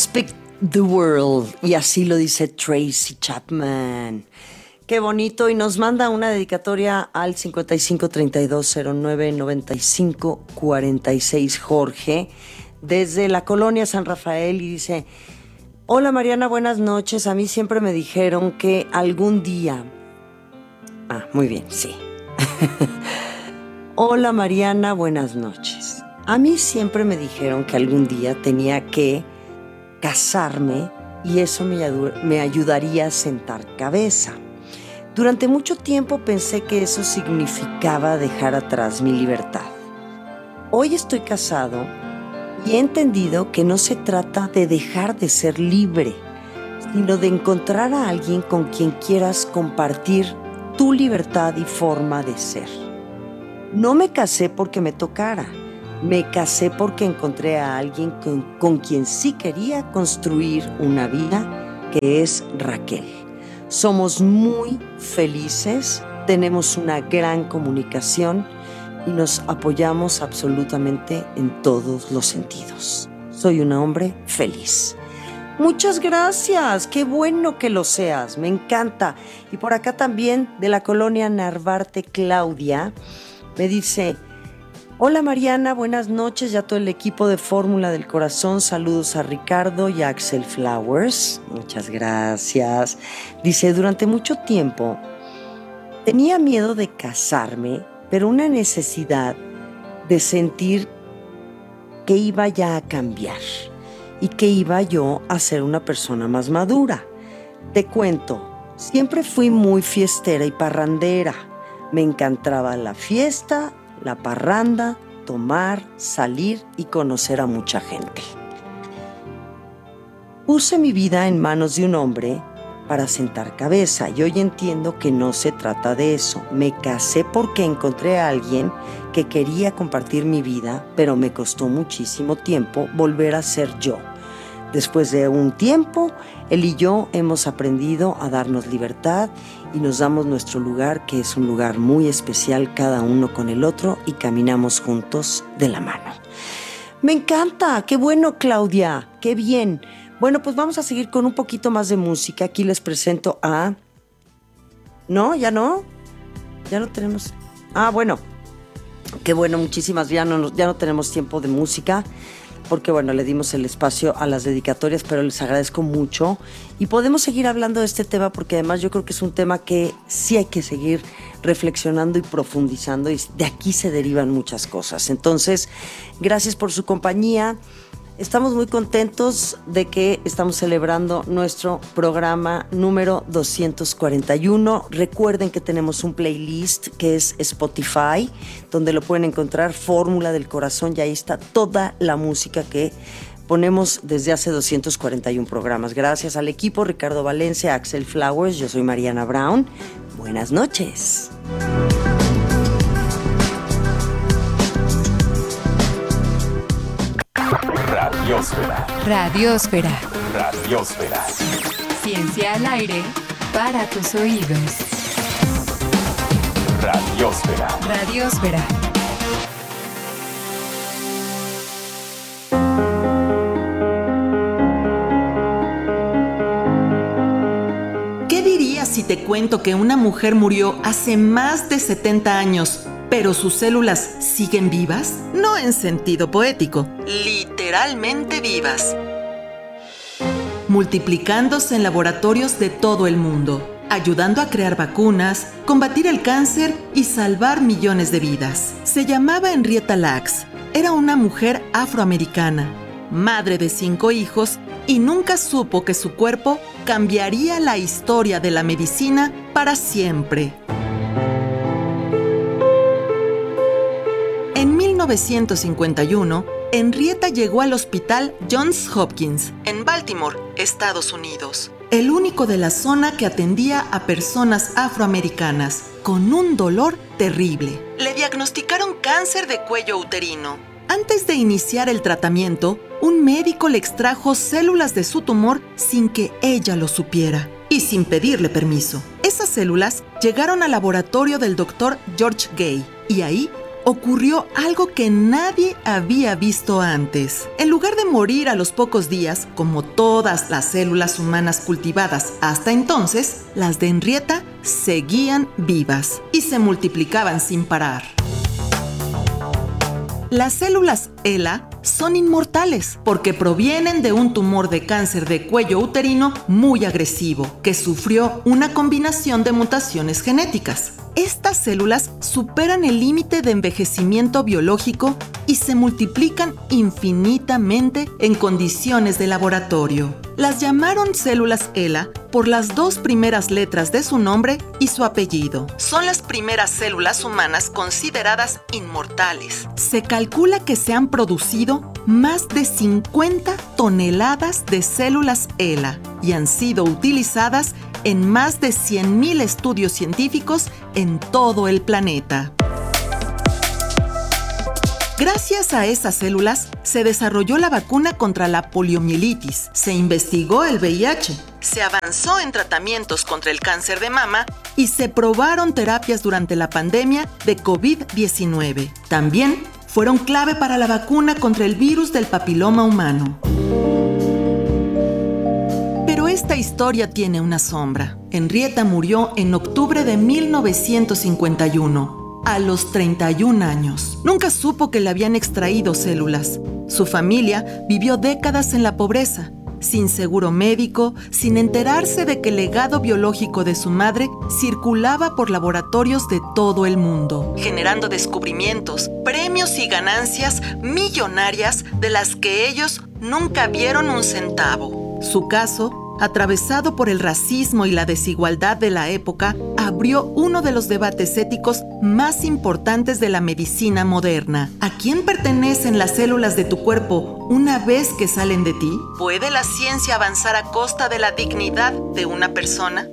Speak the World. Y así lo dice Tracy Chapman. Qué bonito. Y nos manda una dedicatoria al 5532099546 Jorge, desde la colonia San Rafael, y dice: hola Mariana, buenas noches. A mí siempre me dijeron que algún día... muy bien, sí. Hola Mariana, buenas noches. A mí siempre me dijeron que algún día tenía que casarme y eso me ayudaría a sentar cabeza. Durante mucho tiempo pensé que eso significaba dejar atrás mi libertad. Hoy estoy casado y he entendido que no se trata de dejar de ser libre, sino de encontrar a alguien con quien quieras compartir tu libertad y forma de ser. No me casé porque me tocara, me casé porque encontré a alguien con quien sí quería construir una vida, que es Raquel. Somos muy felices, tenemos una gran comunicación y nos apoyamos absolutamente en todos los sentidos. Soy un hombre feliz. Muchas gracias, qué bueno que lo seas, me encanta. Y por acá también, de la colonia Narvarte, Claudia, me dice: hola Mariana, buenas noches, ya todo el equipo de Fórmula del Corazón, saludos a Ricardo y a Axel Flowers. Muchas gracias. Dice: durante mucho tiempo tenía miedo de casarme, pero una necesidad de sentir que iba ya a cambiar y que iba yo a ser una persona más madura. Te cuento, siempre fui muy fiestera y parrandera. Me encantaba la fiesta, la parranda, tomar, salir y conocer a mucha gente. Puse mi vida en manos de un hombre para sentar cabeza y hoy entiendo que no se trata de eso. Me casé porque encontré a alguien que quería compartir mi vida, pero me costó muchísimo tiempo volver a ser yo. Después de un tiempo, él y yo hemos aprendido a darnos libertad y nos damos nuestro lugar, que es un lugar muy especial, cada uno con el otro, y caminamos juntos de la mano. Me encanta, qué bueno Claudia, qué bien. Bueno, pues vamos a seguir con un poquito más de música. Aquí les presento a... ¿No? ¿Ya no? Ya no tenemos... bueno. Qué bueno, muchísimas. Ya no tenemos tiempo de música, porque bueno, le dimos el espacio a las dedicatorias, pero les agradezco mucho. Y podemos seguir hablando de este tema, porque además yo creo que es un tema que sí hay que seguir reflexionando y profundizando, y de aquí se derivan muchas cosas. Entonces, gracias por su compañía. Estamos muy contentos de que estamos celebrando nuestro programa número 241. Recuerden que tenemos un playlist que es Spotify, donde lo pueden encontrar, Fórmula del Corazón, y ahí está toda la música que ponemos desde hace 241 programas. Gracias al equipo, Ricardo Valencia, Axel Flowers, yo soy Mariana Brown. Buenas noches. Radiósfera. Radiósfera. Radiósfera. Ciencia al aire para tus oídos. Radiósfera. Radiósfera. ¿Qué dirías si te cuento que una mujer murió hace más de 70 años, pero sus células siguen vivas? No en sentido poético, literalmente vivas. Multiplicándose en laboratorios de todo el mundo, ayudando a crear vacunas, combatir el cáncer y salvar millones de vidas. Se llamaba Henrietta Lacks. Era una mujer afroamericana, madre de 5 hijos, y nunca supo que su cuerpo cambiaría la historia de la medicina para siempre. En 1951, Henrietta llegó al Hospital Johns Hopkins, en Baltimore, Estados Unidos, el único de la zona que atendía a personas afroamericanas con un dolor terrible. Le diagnosticaron cáncer de cuello uterino. Antes de iniciar el tratamiento, un médico le extrajo células de su tumor sin que ella lo supiera y sin pedirle permiso. Esas células llegaron al laboratorio del doctor George Gay y ahí ocurrió algo que nadie había visto antes. En lugar de morir a los pocos días, como todas las células humanas cultivadas hasta entonces, las de Henrietta seguían vivas y se multiplicaban sin parar. Las células HeLa son inmortales porque provienen de un tumor de cáncer de cuello uterino muy agresivo que sufrió una combinación de mutaciones genéticas. Estas células superan el límite de envejecimiento biológico y se multiplican infinitamente en condiciones de laboratorio. Las llamaron células HeLa por las 2 primeras letras de su nombre y su apellido. Son las primeras células humanas consideradas inmortales. Se calcula que se han producido más de 50 toneladas de células HeLa y han sido utilizadas en más de 100,000 estudios científicos en todo el planeta. Gracias a esas células se desarrolló la vacuna contra la poliomielitis, se investigó el VIH, se avanzó en tratamientos contra el cáncer de mama y se probaron terapias durante la pandemia de COVID-19. También fueron clave para la vacuna contra el virus del papiloma humano. Pero esta historia tiene una sombra. Henrietta murió en octubre de 1951. A los 31 años. Nunca supo que le habían extraído células. Su familia vivió décadas en la pobreza, sin seguro médico, sin enterarse de que el legado biológico de su madre circulaba por laboratorios de todo el mundo, generando descubrimientos, premios y ganancias millonarias de las que ellos nunca vieron un centavo. Su caso, atravesado por el racismo y la desigualdad de la época, abrió uno de los debates éticos más importantes de la medicina moderna. ¿A quién pertenecen las células de tu cuerpo una vez que salen de ti? ¿Puede la ciencia avanzar a costa de la dignidad de una persona?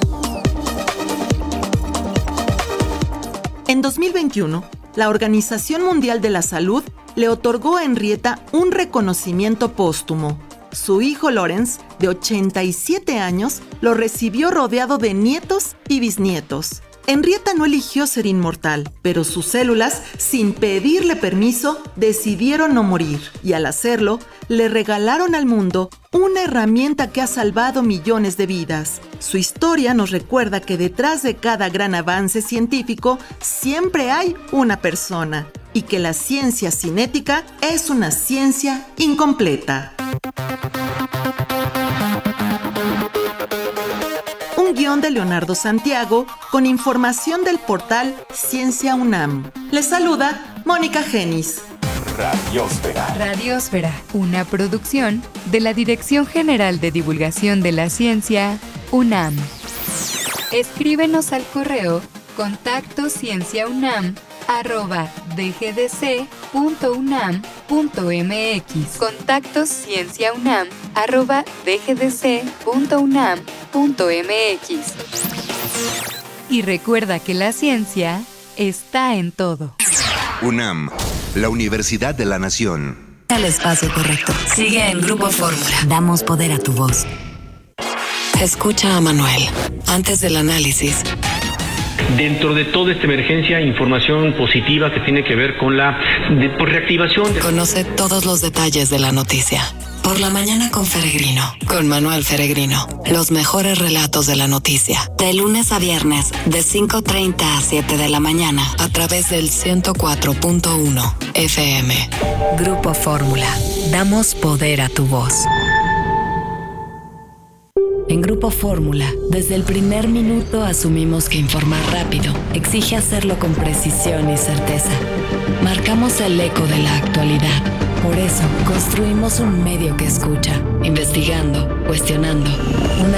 En 2021, la Organización Mundial de la Salud le otorgó a Henrietta un reconocimiento póstumo. Su hijo Lawrence, de 87 años, lo recibió rodeado de nietos y bisnietos. Henrietta no eligió ser inmortal, pero sus células, sin pedirle permiso, decidieron no morir. Y al hacerlo, le regalaron al mundo una herramienta que ha salvado millones de vidas. Su historia nos recuerda que detrás de cada gran avance científico siempre hay una persona y que la ciencia sin ética es una ciencia incompleta. Un guión de Leonardo Santiago con información del portal Ciencia UNAM. Les saluda Mónica Genis. Radiósfera. Radiósfera, una producción de la Dirección General de Divulgación de la Ciencia, UNAM. Escríbenos al correo contactoscienciaunam@dgdc.unam.mx. contactoscienciaunam@dgdc.unam.mx. Y recuerda que la ciencia está en todo. UNAM, la Universidad de la Nación. Al espacio correcto. Sigue en Grupo Fórmula. Damos poder a tu voz. Escucha a Manuel. Antes del análisis. Dentro de toda esta emergencia, información positiva que tiene que ver con la reactivación. Conoce todos los detalles de la noticia. Por la mañana con Feregrino. Con Manuel Feregrino. Los mejores relatos de la noticia. De lunes a viernes, de 5:30 a 7 de la mañana. A través del 104.1 FM. Grupo Fórmula. Damos poder a tu voz. En Grupo Fórmula, desde el primer minuto asumimos que informar rápido exige hacerlo con precisión y certeza. Marcamos el eco de la actualidad. Por eso, construimos un medio que escucha, investigando, cuestionando, una